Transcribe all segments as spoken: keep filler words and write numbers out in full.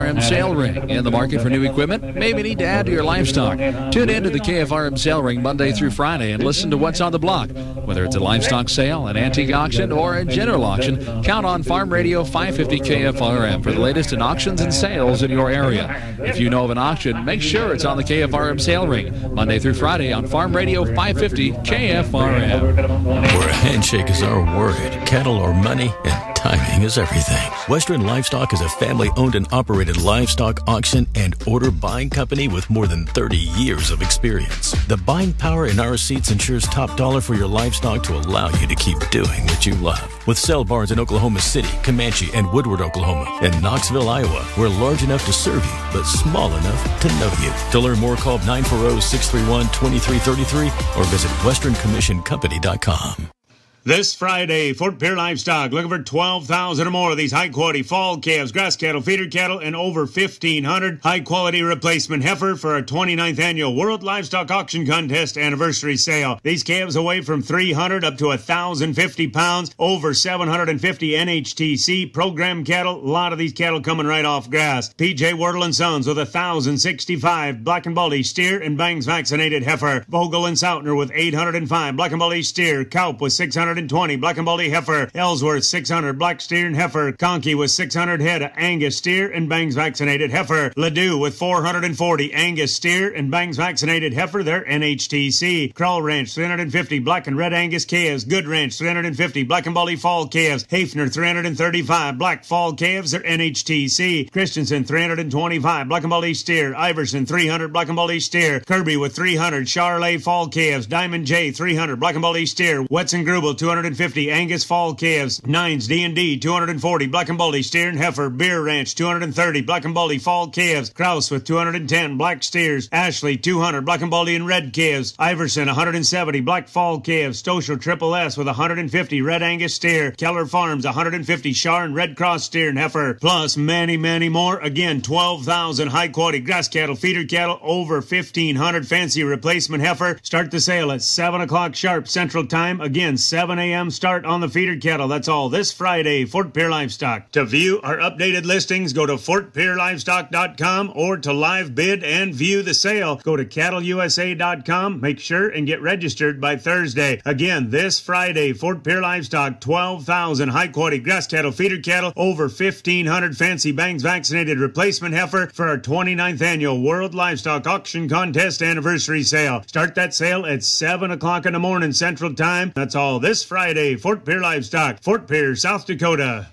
Sale Ring. In the market for new equipment? Maybe need to add to your livestock. Tune in to the K F R M Sale Ring Monday through Friday and listen to what's on the block. Whether it's a livestock sale, an antique auction, or a general auction, count on Farm Radio five fifty K F R M for the latest in auctions and sales in your area. If you know of an auction, make sure it's on the K F R M Sale Ring Monday through Friday on Farm Radio five fifty K F R M. Where a handshake is our word, cattle are money, and timing is everything. Western Livestock is a family-owned and operated livestock auction and order buying company with more than thirty years of experience. The buying power in our seats ensures top dollar for your livestock to allow you to keep doing what you love. With sale barns in Oklahoma City, Comanche, and Woodward, Oklahoma, and Knoxville, Iowa, we're large enough to serve you, but small enough to know you. To learn more, call nine four zero, six three one, two three three three or visit western commission company dot com. This Friday, Fort Pierre Livestock looking for twelve thousand or more of these high-quality fall calves, grass cattle, feeder cattle, and over fifteen hundred high-quality replacement heifer for our twenty-ninth annual World Livestock Auction Contest anniversary sale. These calves weigh from three hundred up to one thousand fifty pounds, over seven hundred fifty N H T C program cattle. A lot of these cattle coming right off grass. P J Wardle and Sons with one thousand sixty-five Black and Baldy steer and bangs vaccinated heifer. Vogel and Sautner with eight hundred five Black and Baldy steer. Kaup with six hundred twenty Black and Baldy heifer. Ellsworth six hundred black steer and heifer. Conkey with six hundred head of Angus steer and bangs vaccinated heifer. Ladue with four hundred forty Angus steer and bangs vaccinated heifer. They're N H T C. Krull Ranch three hundred fifty black and red Angus calves. Good Ranch three hundred fifty Black and Baldy fall calves. Hafner three hundred thirty-five black fall calves. They're N H T C. Christensen three hundred twenty-five Black and Baldy steer. Iverson three hundred Black and Baldy steer. Kirby with three hundred Charolais fall calves. Diamond J three hundred Black and Baldy steer. Wetson Grubel two hundred fifty Angus fall calves. Nines D and D two hundred forty Black and Baldy steer and heifer. Beer Ranch two hundred thirty Black and Baldy fall calves. Kraus with two hundred ten black steers. Ashley two hundred Black and Baldy and red calves. Iverson one hundred seventy black fall calves. Stoshel Triple S with one hundred fifty red Angus steer. Keller Farms one hundred fifty Char and red cross steer and heifer. Plus many many more. Again, twelve thousand high quality grass cattle, feeder cattle, over fifteen hundred fancy replacement heifer. Start the sale at seven o'clock sharp Central Time. Again, seven a.m. start on the feeder cattle. That's all this Friday, Fort Pierre Livestock. To view our updated listings, go to fort pierre livestock dot com, or to live bid and view the sale, go to cattle u s a dot com. Make sure and get registered by Thursday. Again, this Friday, Fort Pierre Livestock, twelve thousand high quality grass cattle, feeder cattle, over fifteen hundred fancy bangs vaccinated replacement heifer for our twenty-ninth annual World Livestock Auction Contest anniversary sale. Start that sale at seven o'clock in the morning Central Time. That's all this Friday, Fort Pierre Livestock, Fort Pierre, South Dakota.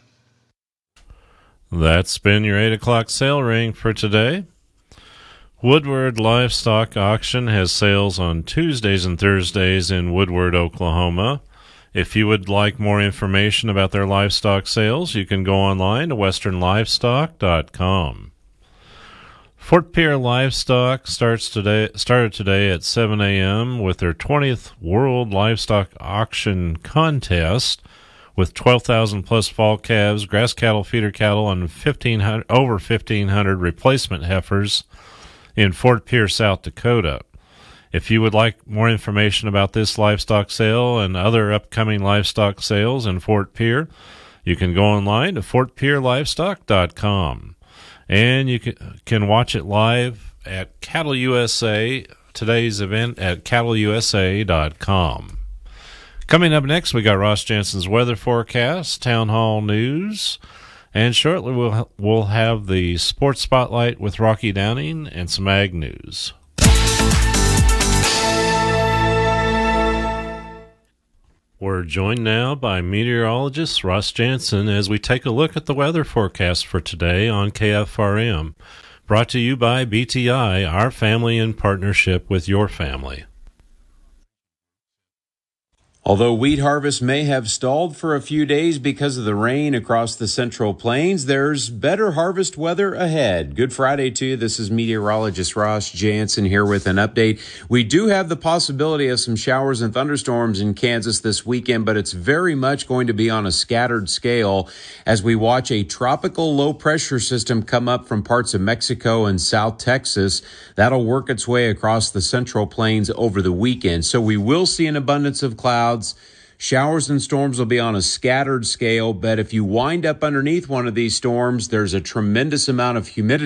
That's been your eight o'clock sale ring for today. Woodward Livestock Auction has sales on Tuesdays and Thursdays in Woodward, Oklahoma. If you would like more information about their livestock sales, you can go online to western livestock dot com. Fort Pierre Livestock starts today, started today at seven a.m. with their twentieth World Livestock Auction Contest with twelve thousand plus fall calves, grass cattle, feeder cattle, and fifteen hundred, over fifteen hundred replacement heifers in Fort Pierre, South Dakota. If you would like more information about this livestock sale and other upcoming livestock sales in Fort Pierre, you can go online to fort pierre livestock dot com. And you can, can watch it live at Cattle U S A, today's event at cattle u s a dot com. Coming up next, we got Ross Jansen's weather forecast, town hall news, and shortly we'll we'll have the sports spotlight with Rocky Downing and some ag news. We're joined now by meteorologist Ross Jansen as we take a look at the weather forecast for today on K F R M. Brought to you by B T I, our family in partnership with your family. Although wheat harvest may have stalled for a few days because of the rain across the Central Plains, there's better harvest weather ahead. Good Friday to you. This is meteorologist Ross Jansen here with an update. We do have the possibility of some showers and thunderstorms in Kansas this weekend, but it's very much going to be on a scattered scale as we watch a tropical low pressure system come up from parts of Mexico and South Texas. That'll work its way across the Central Plains over the weekend. So we will see an abundance of clouds, Showers and storms will be on a scattered scale, but if you wind up underneath one of these storms, there's a tremendous amount of humidity